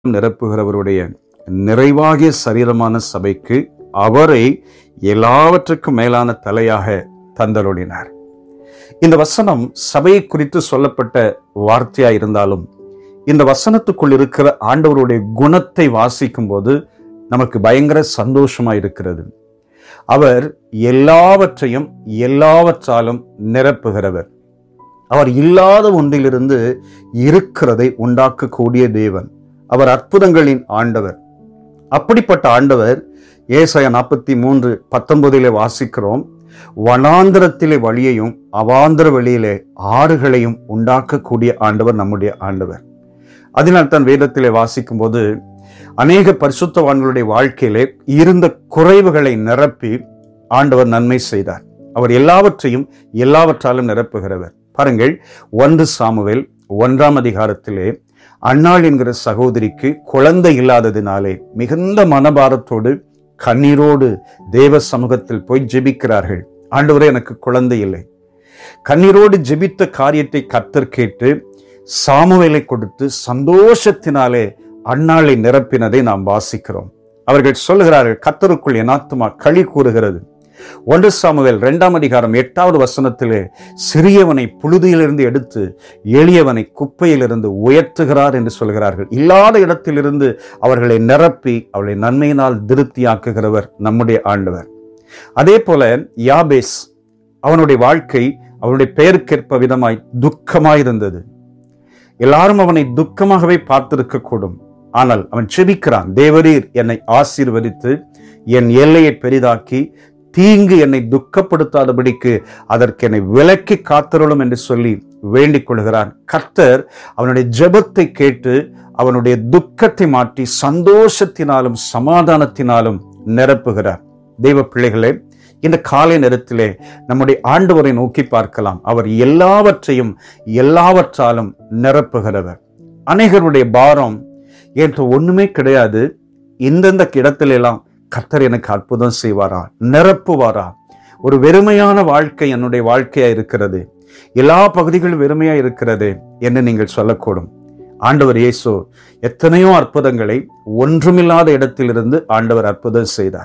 நிரப்புகிறவருடைய நிறைவாகிய சரீரமான சபைக்கு அவரை எல்லாவற்றுக்கும் மேலான தலையாக தந்தருளினார். இந்த வசனம் சபையை குறித்து சொல்லப்பட்ட வார்த்தையா இருந்தாலும் இந்த வசனத்துக்குள் இருக்கிற ஆண்டவருடைய குணத்தை வாசிக்கும் போது நமக்கு பயங்கர சந்தோஷமா இருக்கிறது. அவர் எல்லாவற்றையும் எல்லாவற்றாலும் நிரப்புகிறவர். அவர் இல்லாத ஒன்றிலிருந்து இருக்கிறதை உண்டாக்கக்கூடிய தேவன். அவர் அற்புதங்களின் ஆண்டவர். அப்படிப்பட்ட ஆண்டவர் ஏசாயா 43:19 வாசிக்கிறோம், வனாந்திரத்திலே வழியையும் அவாந்திர வெளியிலே ஆறுகளையும் உண்டாக்கக்கூடிய ஆண்டவர் நம்முடைய ஆண்டவர். அதனால் தான் வேதத்திலே வாசிக்கும் போது அநேக பரிசுத்தவான்களுடைய வாழ்க்கையிலே இருந்த குறைவுகளை நிரப்பி ஆண்டவர் நன்மை செய்தார். அவர் எல்லாவற்றையும் எல்லாவற்றாலும் நிரப்புகிறவர். பாருங்கள், 1 சாமுவேல் 1 அன்னாள் என்கிற சகோதரிக்கு குழந்தை இல்லாததினாலே மிகுந்த மனபாரத்தோடு கண்ணீரோடு தேவ சமூகத்தில் போய் ஜெபிக்கிறார்கள். ஆண்டவரே, எனக்கு குழந்தை இல்லை. கண்ணீரோடு ஜெபித்த காரியத்தை கர்த்தர் கேட்டு சாமுவேலை கொடுத்து சந்தோஷத்தினாலே அன்னாளை நிரப்பினதை நாம் வாசிக்கிறோம். அவர்கள் சொல்லுகிறார்கள், கர்த்தருக்குள் என் ஆத்துமா களி கூறுகிறது. 1 சாமுவேல் 2:8 சிறியவனை புழுதியிலிருந்து எடுத்து எளியவனை குப்பையிலிருந்து உயர்த்துகிறார் என்று சொல்கிறார்கள். இல்லாத இடத்திலிருந்து அவர்களை நிரப்பி அவளை நன்மையினால் திருப்தியாக்குகிறவர் நம்முடைய ஆண்டவர். அதே போல யாபேஸ், அவனுடைய வாழ்க்கை அவனுடைய பெயருக்கேற்ப விதமாய் துக்கமாயிருந்தது. எல்லாரும் அவனை துக்கமாகவே பார்த்திருக்க கூடும். ஆனால் அவன் செபிக்கிறான், தேவரீர் என்னை ஆசீர்வதித்து என் எல்லையை பெரிதாக்கி தீங்கு என்னை துக்கப்படுத்தாதபடிக்கு அதற்கு என்னை விலக்கி காத்தருளும் என்று சொல்லி வேண்டிக் கொள்கிறான். கர்த்தர் அவனுடைய ஜெபத்தை கேட்டு அவனுடைய துக்கத்தை மாற்றி சந்தோஷத்தினாலும் சமாதானத்தினாலும் நிரப்புகிறார். தெய்வ பிள்ளைகளே, இந்த காலை நேரத்திலே நம்முடைய ஆண்டவரை நோக்கி பார்க்கலாம். அவர் எல்லாவற்றையும் எல்லாவற்றாலும் நிரப்புகிறவர். அநேகருடைய பாரம் என்று ஒண்ணுமே கிடையாது, இந்தந்த இடத்துல எல்லாம் கர்த்தர் எனக்கு அற்புதம் செய்வாரா, நிரப்புவாரா, ஒரு வெறுமையான வாழ்க்கை என்னுடைய வாழ்க்கையா இருக்கிறது, எல்லா பகுதிகளும் வெறுமையா இருக்கிறது என்று நீங்கள் சொல்லக்கூடும். ஆண்டவர் இயேசு எத்தனையோ அற்புதங்களை ஒன்றுமில்லாத இடத்திலிருந்து ஆண்டவர் அற்புதம் செய்தார்.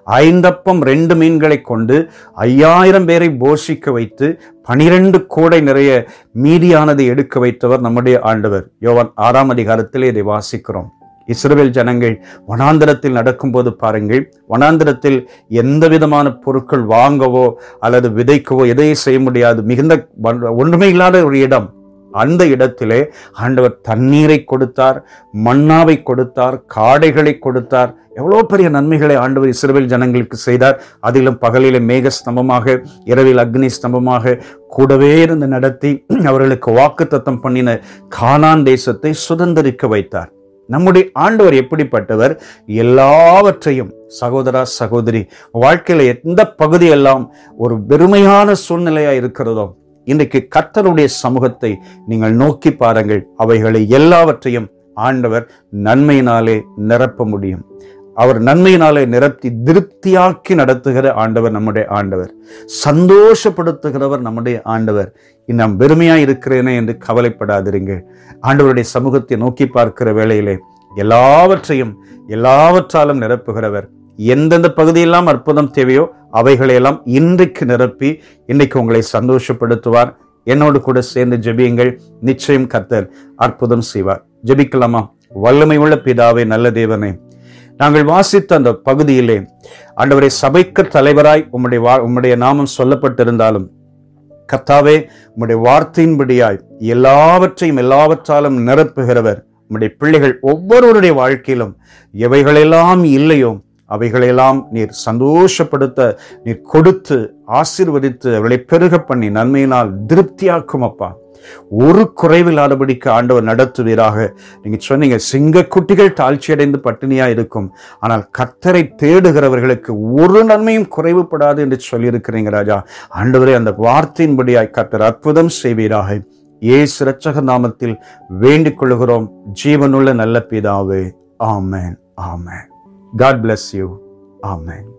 5 அப்பம் 2 மீன்களை கொண்டு 5000 பேரை போஷிக்க வைத்து 12 கூடை நிறைய மீதியானதை எடுக்க வைத்தவர் நம்முடைய ஆண்டவர். யோவான் 6 இதை வாசிக்கிறோம். இஸ்ரவேல் ஜனங்கள் வனாந்திரத்தில் நடக்கும்போது பாருங்கள், வனாந்திரத்தில் எந்த விதமான பொருட்கள் வாங்கவோ அல்லது விதைக்கவோ எதையும் செய்ய முடியாது, மிகுந்த ஒன்றுமே இல்லாத ஒரு இடம். அந்த இடத்திலே ஆண்டவர் தண்ணீரை கொடுத்தார், மன்னாவை கொடுத்தார், காடைகளை கொடுத்தார். எவ்வளவு பெரிய நன்மைகளை ஆண்டவர் இஸ்ரவேல் ஜனங்களுக்கு செய்தார். அதிலும் பகலிலே மேக ஸ்தம்பமாக, இரவில் அக்னி ஸ்தம்பமாக கூடவே இருந்து நடத்தி அவர்களுக்கு வாக்குத்தத்தம் பண்ணின கானான் தேசத்தை சுதந்திரிக்க வைத்தார். நம்முடைய ஆண்டவர் எப்படிப்பட்டவர்? எல்லாவற்றையும், சகோதரா சகோதரி, வாழ்க்கையில எந்த பகுதியெல்லாம் ஒரு வெறுமையான சூழ்நிலையா இருக்கிறதோ, இன்றைக்கு கர்த்தருடைய சமூகத்தை நீங்கள் நோக்கி பாருங்கள். அவைகளை எல்லாவற்றையும் ஆண்டவர் நன்மையினாலே நிரப்ப முடியும். அவர் நன்மையினாலே நிரப்பி திருப்தியாக்கி நடத்துகிற ஆண்டவர் நம்முடைய ஆண்டவர். சந்தோஷப்படுத்துகிறவர் நம்முடைய ஆண்டவர். இன்னும் வெறுமையா இருக்கிறேனே என்று கவலைப்படாதிருங்கள். ஆண்டவருடைய சமூகத்தை நோக்கி பார்க்கிற வேளையிலே எல்லாவற்றையும் எல்லாவற்றாலும் நிரப்புகிறவர். எந்தெந்த பகுதியெல்லாம் அற்புதம் தேவையோ அவைகளையெல்லாம் இன்றைக்கு நிரப்பி இன்றைக்கு உங்களை சந்தோஷப்படுத்துவார். என்னோடு கூட சேர்ந்து ஜெபியுங்கள். நிச்சயம் கர்த்தர் அற்புதம் செய்வார். ஜெபிக்கலாமா? வல்லமை உள்ள பிதாவே, நல்ல தேவனே, நாங்கள் வாசித்த அந்த பகுதியிலே ஆண்டவரை சபைக்கு தலைவராய் உம்முடைய நாமம் சொல்லப்பட்டிருந்தாலும் கர்த்தாவே, உம்முடைய வார்த்தையின்படியாய் எல்லாவற்றையும் எல்லாவற்றாலும் நிரப்புகிறவர். உம்முடைய பிள்ளைகள் ஒவ்வொருவருடைய வாழ்க்கையிலும் எவைகளெல்லாம் இல்லையோ அவைகளெல்லாம் நீர் சந்தோஷப்படுத்த, நீர் கொடுத்து ஆசீர்வதித்து அவர்களை பெருக பண்ணி நன்மையினால் திருப்தியாக்கும் அப்பா. ஒரு குறைவில்லாதபடிக்கு ஆண்டவர் நடத்துவீராக. நீங்க சொன்னீங்க, சிங்கக்குட்டிகள் தாழ்ச்சியடைந்து பட்டினியா இருக்கும், ஆனால் கர்த்தரை தேடுகிறவர்களுக்கு ஒரு நன்மையும் குறைவுபடாது என்று சொல்லியிருக்கிறீங்க ராஜா. ஆண்டவரே, அந்த வார்த்தையின்படியாய் கர்த்தர் அற்புதம் செய்வீராக. இயேசு இரட்சகர் நாமத்தில் வேண்டிக் கொள்கிறோம் ஜீவனுள்ள நல்ல பிதாவே. ஆமென், ஆமென். God bless you. Amen.